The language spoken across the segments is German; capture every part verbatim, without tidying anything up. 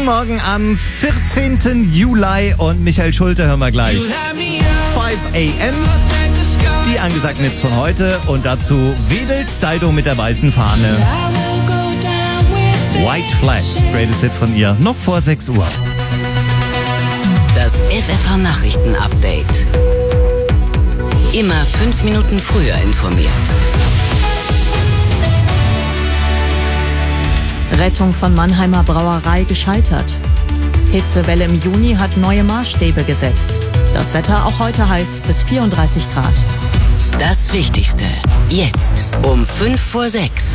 Morgen am vierzehnten Juli und Michael Schulte hören wir gleich. fünf a m Die angesagten Hits von heute und dazu wedelt Dido mit der weißen Fahne. White Flag, greatest Hit von ihr, noch vor sechs Uhr. Das F F H-Nachrichten-Update. Immer fünf Minuten früher informiert. Rettung von Mannheimer Brauerei gescheitert. Hitzewelle im Juni hat neue Maßstäbe gesetzt. Das Wetter auch heute heiß bis vierunddreißig Grad. Das Wichtigste jetzt um fünf vor sechs.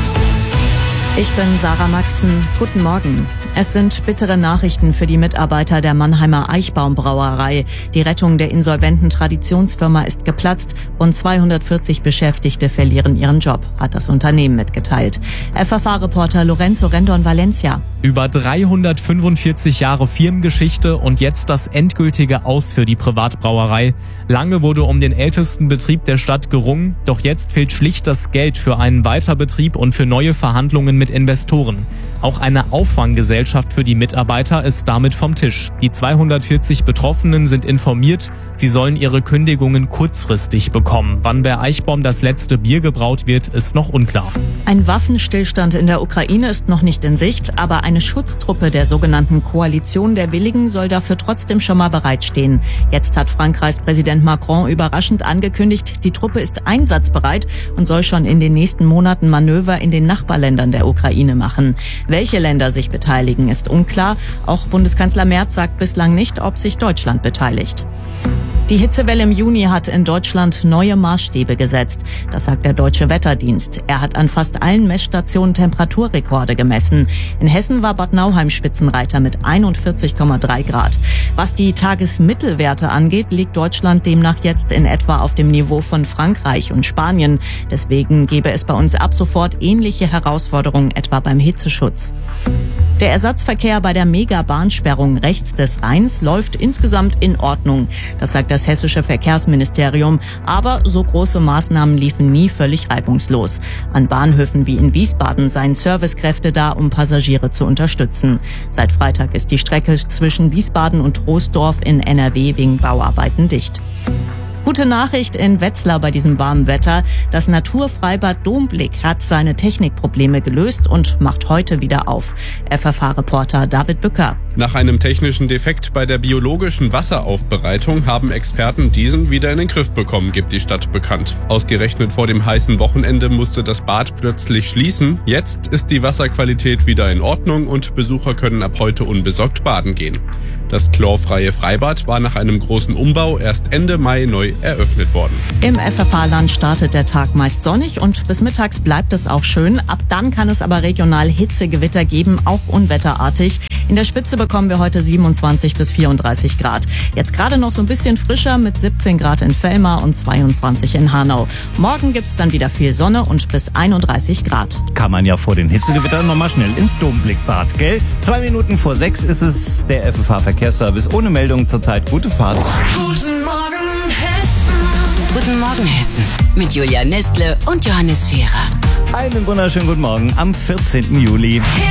Ich bin Sarah Maxen. Guten Morgen. Es sind bittere Nachrichten für die Mitarbeiter der Mannheimer Eichbaum Brauerei. Die Rettung der insolventen Traditionsfirma ist geplatzt. Rund zweihundertvierzig Beschäftigte verlieren ihren Job, hat das Unternehmen mitgeteilt. F F H-Reporter Lorenzo Rendon Valencia. Über dreihundertfünfundvierzig Jahre Firmengeschichte und jetzt das endgültige Aus für die Privatbrauerei. Lange wurde um den ältesten Betrieb der Stadt gerungen, doch jetzt fehlt schlicht das Geld für einen Weiterbetrieb und für neue Verhandlungen mit Investoren. Auch eine Auffanggesellschaft für die Mitarbeiter ist damit vom Tisch. Die zweihundertvierzig Betroffenen sind informiert, sie sollen ihre Kündigungen kurzfristig bekommen. Wann bei Eichbaum das letzte Bier gebraut wird, ist noch unklar. Ein Waffenstillstand in der Ukraine ist noch nicht in Sicht, aber eine Schutztruppe der sogenannten Koalition der Willigen soll dafür trotzdem schon mal bereitstehen. Jetzt hat Frankreichs Präsident Macron überraschend angekündigt, die Truppe ist einsatzbereit und soll schon in den nächsten Monaten Manöver in den Nachbarländern der Ukraine machen. Welche Länder sich beteiligen, ist unklar. Auch Bundeskanzler Merz sagt bislang nicht, ob sich Deutschland beteiligt. Die Hitzewelle im Juni hat in Deutschland neue Maßstäbe gesetzt. Das sagt der Deutsche Wetterdienst. Er hat an fast allen Messstationen Temperaturrekorde gemessen. In Hessen war Bad Nauheim Spitzenreiter mit einundvierzig Komma drei Grad. Was die Tagesmittelwerte angeht, liegt Deutschland demnach jetzt in etwa auf dem Niveau von Frankreich und Spanien. Deswegen gäbe es bei uns ab sofort ähnliche Herausforderungen, etwa beim Hitzeschutz. Der Ersatzverkehr bei der Mega-Bahnsperrung rechts des Rheins läuft insgesamt in Ordnung. Das sagt das hessische Verkehrsministerium. Aber so große Maßnahmen liefen nie völlig reibungslos. An Bahnhöfen wie in Wiesbaden seien Servicekräfte da, um Passagiere zu unterstützen. Seit Freitag ist die Strecke zwischen Wiesbaden und Troisdorf in N R W wegen Bauarbeiten dicht. Gute Nachricht in Wetzlar bei diesem warmen Wetter. Das Naturfreibad Domblick hat seine Technikprobleme gelöst und macht heute wieder auf. F F H-Reporter David Bücker. Nach einem technischen Defekt bei der biologischen Wasseraufbereitung haben Experten diesen wieder in den Griff bekommen, gibt die Stadt bekannt. Ausgerechnet vor dem heißen Wochenende musste das Bad plötzlich schließen. Jetzt ist die Wasserqualität wieder in Ordnung und Besucher können ab heute unbesorgt baden gehen. Das chlorfreie Freibad war nach einem großen Umbau erst Ende Mai neu eröffnet worden. Im F F H-Land startet der Tag meist sonnig und bis mittags bleibt es auch schön. Ab dann kann es aber regional Hitzegewitter geben, auch unwetterartig. In der Spitze bekommen wir heute siebenundzwanzig bis vierunddreißig Grad. Jetzt gerade noch so ein bisschen frischer mit siebzehn Grad in Vellmar und zweiundzwanzig in Hanau. Morgen gibt's dann wieder viel Sonne und bis einunddreißig Grad. Kann man ja vor den Hitzegewittern nochmal schnell ins Domblickbad, gell? Zwei Minuten vor sechs ist es, der F F H-Verkehrsservice ohne Meldung zurzeit. Gute Fahrt. Guten Morgen Hessen. Guten Morgen Hessen mit Julia Nestle und Johannes Scherer. Einen wunderschönen guten Morgen am vierzehnten Juli.